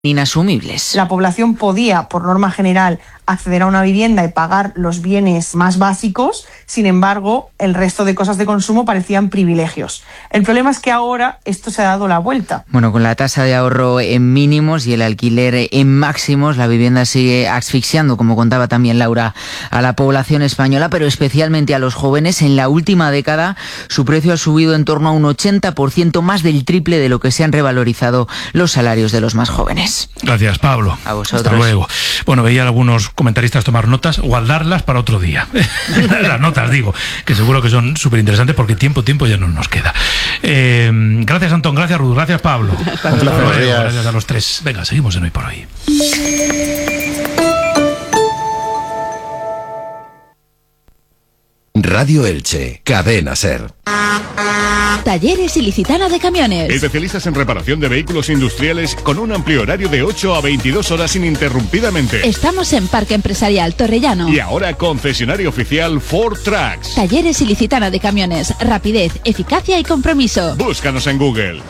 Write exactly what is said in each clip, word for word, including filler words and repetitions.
inasumibles. La población podía, por norma general, acceder a una vivienda y pagar los bienes más básicos, sin embargo, el resto de cosas de consumo parecían privilegios. El problema es que ahora esto se ha dado la vuelta. Bueno, con la tasa de ahorro en mínimos y el alquiler en máximos, la vivienda sigue asfixiando, como contaba también Laura, a la población española, pero especialmente a los jóvenes. En la última década, su precio ha subido en torno a un ochenta por ciento, más del triple de lo que se han revalorizado los salarios de los más jóvenes. Gracias, Pablo. A vosotros. Hasta luego. Bueno, veía a algunos comentaristas tomar notas, guardarlas para otro día. Las notas, digo, que seguro que son súper interesantes porque tiempo, tiempo ya no nos queda. Eh, gracias, Antón. Gracias, Ruth. Gracias, Pablo. Gracias a los tres. Venga, seguimos en Hoy por Hoy. Radio Elche, Cadena Ser. Talleres Ilicitana de Camiones. Especialistas en reparación de vehículos industriales con un amplio horario de ocho a veintidós horas ininterrumpidamente. Estamos en Parque Empresarial Torrellano. Y ahora concesionario oficial Ford Trucks. Talleres Ilicitana de Camiones. Rapidez, eficacia y compromiso. Búscanos en Google.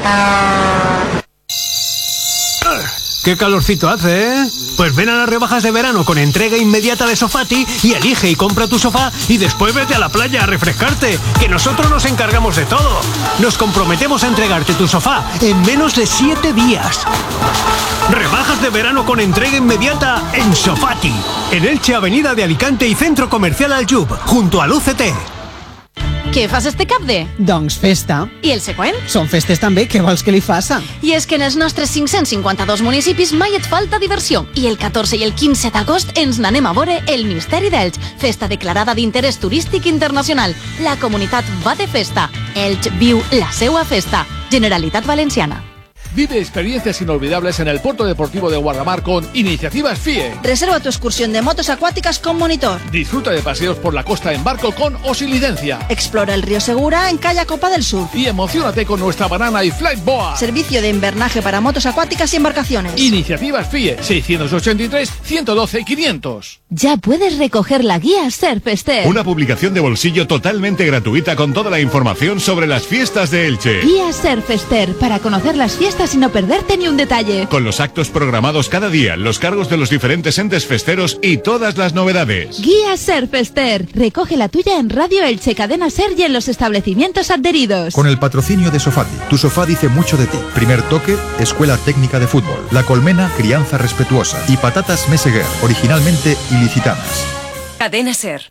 ¡Qué calorcito hace, eh! Pues ven a las rebajas de verano con entrega inmediata de Sofati y elige y compra tu sofá y después vete a la playa a refrescarte, que nosotros nos encargamos de todo. Nos comprometemos a entregarte tu sofá en menos de siete días. Rebajas de verano con entrega inmediata en Sofati, en Elche, Avenida de Alicante y Centro Comercial Aljub, junto al U C T. Què fas este cap de? Doncs festa. I el següent? Són festes també, què vols que li faça? I és que en els nostres cinc-cents cinquanta-dos municipis mai et falta diversió. I el catorze i el quinze d'agost ens n'anem a veure el Misteri d'Elx, festa declarada d'interès turístic internacional. La comunitat va de festa. Elx viu la seua festa. Generalitat Valenciana. Vive experiencias inolvidables en el Puerto Deportivo de Guardamar con Iniciativas F I E. Reserva tu excursión de motos acuáticas con monitor. Disfruta de paseos por la costa en barco con o sin licencia. Explora el río Segura en Calla Copa del Sur. Y emocionate con nuestra banana y flight boa. Servicio de invernaje para motos acuáticas y embarcaciones. Iniciativas F I E seiscientos ochenta y tres, ciento doce, quinientos. Ya puedes recoger la guía Surfester. Una publicación de bolsillo totalmente gratuita con toda la información sobre las fiestas de Elche. Guía Surfester, para conocer las fiestas y no perderte ni un detalle. Con los actos programados cada día, los cargos de los diferentes entes festeros y todas las novedades. Guía Surfester. Recoge la tuya en Radio Elche, Cadena Ser y en los establecimientos adheridos. Con el patrocinio de Sofati. Tu sofá dice mucho de ti. Primer toque, Escuela Técnica de Fútbol. La Colmena, crianza respetuosa. Y Patatas Meseguer, originalmente ilicitanas. Cadena Ser.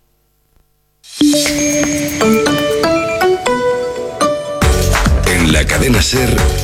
En la Cadena Ser.